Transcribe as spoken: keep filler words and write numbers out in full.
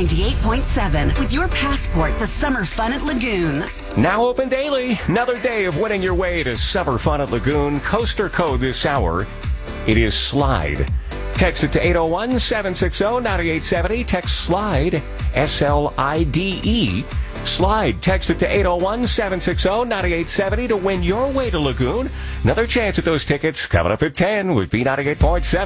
ninety-eight point seven with your passport to summer fun at Lagoon. Now open daily. Another day of winning your way to summer fun at Lagoon. Coaster code this hour. It is SLIDE. Text it to eight oh one, seven six oh, nine eight seven oh. Text SLIDE, S L I D E. SLIDE. Text it to eight oh one, seven six oh, nine eight seven oh to win your way to Lagoon. Another chance at those tickets coming up at ten with B ninety-eight point seven.